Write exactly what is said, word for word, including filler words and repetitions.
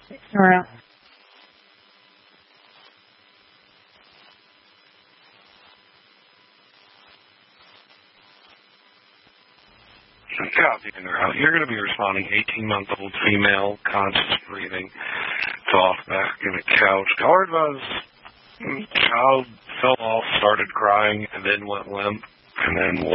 Around. Copy in or out. You're going to be responding eighteen-month-old female, conscious breathing, soft back in a couch. Card was child fell off, started crying, and then went limp, and then